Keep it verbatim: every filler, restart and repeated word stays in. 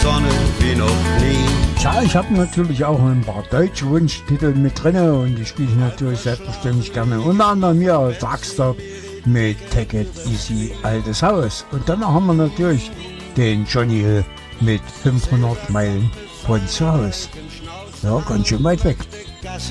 Sonne wie noch nie. Ja, ich habe natürlich auch ein paar deutsche Wunschtitel mit drin und die spiele ich natürlich selbstverständlich gerne. Unter anderem hier Darkstop mit Take It Easy, Altes Haus. Und dann haben wir natürlich den Johnny Hill mit fünfhundert Meilen von zu Hause. Ja, ganz schön weit weg.